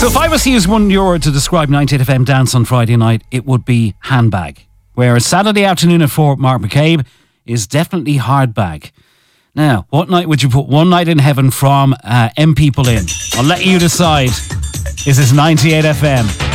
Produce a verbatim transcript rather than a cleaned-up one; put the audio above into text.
So if I was to use one euro to describe ninety-eight F M dance on Friday night, it would be handbag. Whereas Saturday afternoon at four, Mark McCabe is definitely hard bag. Now, what night would you put One Night in Heaven from uh, M People in? I'll let you decide. This is ninety-eight F M.